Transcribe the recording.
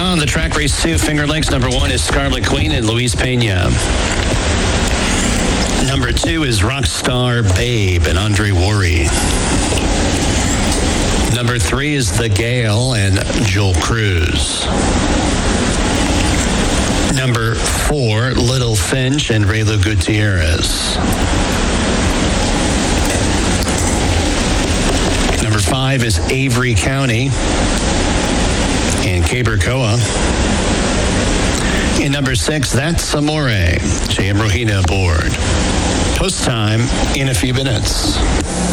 on the track race 2, Finger Lakes. Number 1 is Scarlet Queen and Luis Pena. Number 2 is Rockstar Babe and Andre Worry. Number 3 is The Gale and Joel Cruz. Number 4, Little Finch and Raylo Gutierrez. Number 5 is Avery County and Cabercoa. And number 6, That's Amore, JM Rohina aboard. Post time in a few minutes.